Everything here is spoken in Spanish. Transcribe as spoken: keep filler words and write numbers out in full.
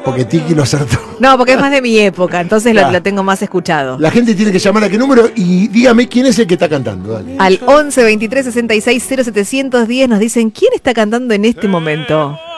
Porque Tiki lo acertó. No, porque es más de mi época, entonces Claro. lo, lo tengo más escuchado. La gente tiene que llamar a qué número y dígame quién es el que está cantando. Dale. Al once veintitrés sesenta y seis cero setecientos diez nos dicen quién está cantando en este momento.